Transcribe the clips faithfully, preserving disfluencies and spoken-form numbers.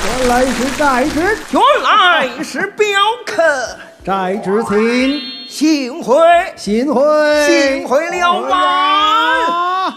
原来是寨主， 原来是镖客， 寨主请， 幸会， 幸会， 幸会了吧！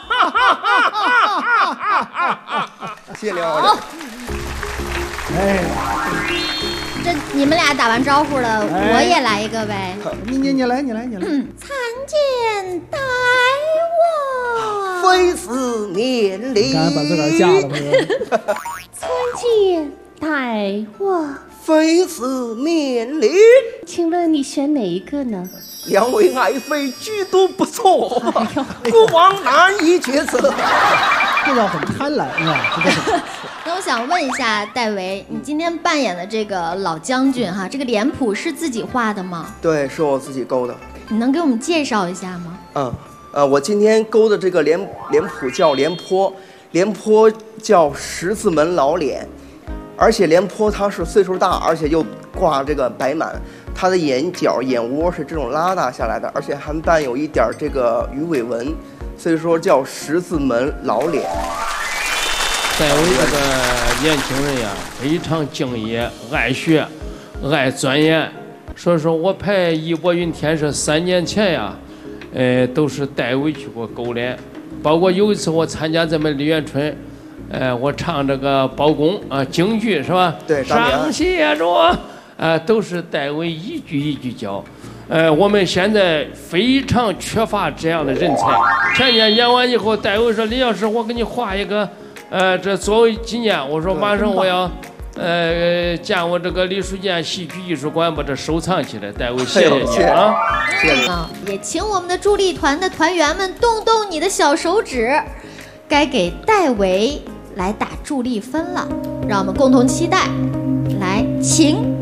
谢谢两位。 哎， 这你们俩打完招呼了， 哎我也来一个呗。 你你你来，你来，你来。 嗯，参见大王。 非此免礼。 刚才把自个儿嫁了，朋友。 参见大王。 非此免礼。 请问你选哪一个呢？ 两位爱妃举都不错，国王难以决策。 这叫很贪婪，是吧？这叫很那我想问一下戴维，你今天扮演的这个老将军哈，这个脸谱是自己画的吗？ 对，是我自己勾的。 你能给我们介绍一下吗？ 嗯，呃，我今天勾的这个脸脸谱叫廉颇，廉颇叫十字门老脸，而且廉颇他是岁数大，而且又挂这个白满，他的眼角、眼窝是这种拉大下来的，而且还伴有一点这个鱼尾纹，所以说叫十字门老脸。 戴维这个年轻人呀，非常敬业、爱学、爱钻研。所以说我拍《义薄云天》是三年前呀，呃，都是戴维去给我勾脸。包括有一次我参加咱们李元春，呃，我唱这个包公啊京剧是吧？ 对， 上写着，呃，都是戴维一句一句教。呃，我们现在非常缺乏这样的人才。前年演完以后，戴维说：“李老师，我给你画一个。”呃，这作为纪念，我说马上我要，呃，建我这个李书建戏曲艺术馆，把这收藏起来。戴维，谢谢你啊！ 谢谢你啊！也请我们的助力团的团员们动动你的小手指，该给戴维来打助力分了，让我们共同期待。来，请。